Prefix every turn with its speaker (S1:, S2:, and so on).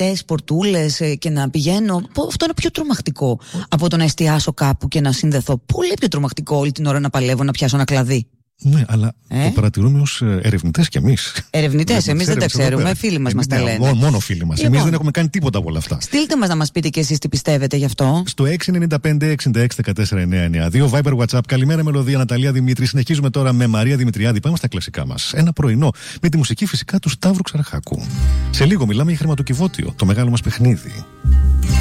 S1: ανοιχτές πορτούλες και να πηγαίνω. Αυτό είναι πιο τρομακτικό από το να εστιάσω κάπου και να συνδεθώ. Πολύ πιο τρομακτικό όλη την ώρα να παλεύω, να πιάσω ένα κλαδί.
S2: Ναι, αλλά το παρατηρούμε ως ερευνητές κι εμείς.
S1: Ερευνητές, εμείς δεν τα ξέρουμε. Φίλοι μας τα λένε.
S2: Μόνο φίλοι μας. Εμείς δεν έχουμε κάνει τίποτα από όλα αυτά.
S1: Στείλτε μας να μας πείτε και εσείς τι πιστεύετε γι' αυτό.
S2: Στο 695-66-14-992 Viber WhatsApp. Καλημέρα, Μελωδία, Ναταλία, Δημήτρη. Συνεχίζουμε τώρα με Μαρία Δημητριάδη. Πάμε στα κλασικά μας. Ένα πρωινό με τη μουσική φυσικά του Σταύρου Ξαρχάκου. Σε λίγο μιλάμε για χρηματοκιβώτιο, το μεγάλο μας παιχνίδι.